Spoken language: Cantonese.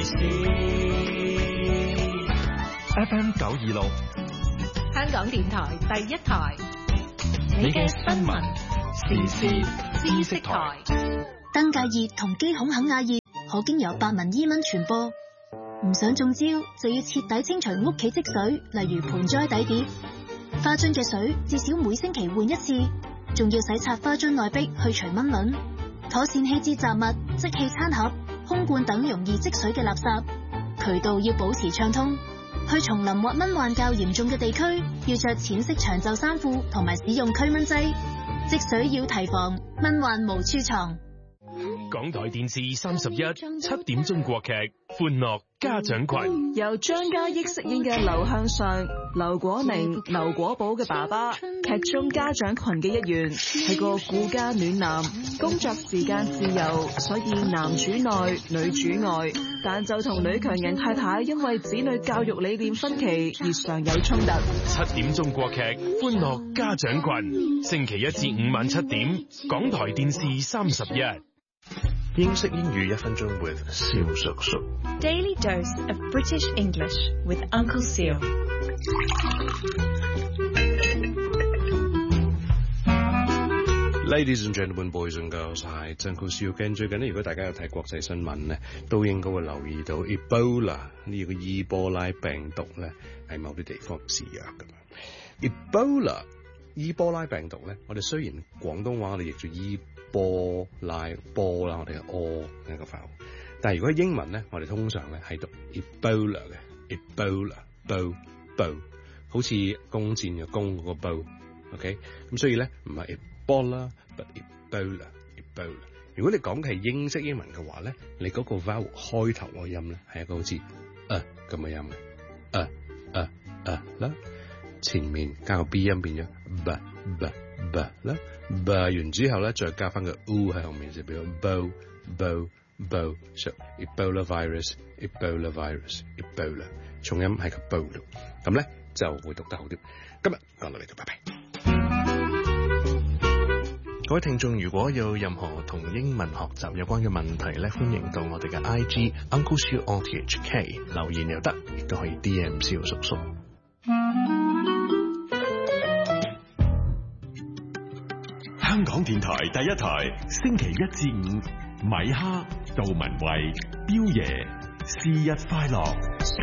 事。FM 926， 香港電台第一台， 你嘅新聞時事知識台。 登革熱同肌孔肯亞熱可經由白紋伊蚊傳播。唔想中招，就要徹底清除屋企積水，例如盆栽底碟、花樽嘅水，至少每星期換一次，仲要洗刷花樽內壁去除蚊卵，妥善棄置雜物、即棄餐盒、空罐等容易積水嘅垃圾，渠道要保持暢通。去叢林或蚊患較嚴重嘅地區，要着淺色長袖衫褲同埋使用驅蚊劑。積水要提防，蚊患無處藏。 港台電視31 7點鐘國劇《歡樂家長群》， 由張嘉益飾演嘅劉向上、劉果寧、劉果寶嘅爸爸，劇中家長群嘅一員，係個顧家暖男，工作時間自由，所以男主內女主外，但就同女強人太太因為子女教育理念分歧而常有衝突。 7點鐘國劇《歡樂家長群》，星期1至5晚7點，港台電視31。 英式英語1分鐘 with 蕭叔叔。 Daily dose of British English with Uncle Seal。 Ladies and gentlemen, boys and girls， 係Uncle Seal。最近咧，如果大家有睇國際新聞咧，都應該會留意到 Ebola 呢個伊波拉病毒咧，喺某啲地方肆虐噶嘛。伊波拉病毒咧，我哋雖然廣東話我哋譯做伊波拉波啦，我哋嘅 O 一個發音，但係如果英文咧，我哋通常咧係讀 Ebola 嘅 Ebola， 好似弓箭嘅弓嗰個 bow，OK， 咁所以咧唔係 Ebola，but Ebola。如果你講嘅係英式英文嘅話咧，你嗰個 vowel 開頭個音咧係一個好似咁嘅音嘅，啦，前面加個 B 音變咗 b 啦。完之後咧，再加翻個 u 喺後面，就變咗 bow。So Ebola virus，Ebola， 重音喺個 bow 度，咁咧就會讀得好啲。今日講到呢度，拜拜。各位聽眾，如果有任何同英文學習有關嘅問題咧，歡迎到我哋嘅 IG Uncle Siu RTHK 留言又得，亦都可以 DM 蕭叔叔。 香港電台第一台，星期1至5，米哈、杜文慧、彪爺，是日快樂。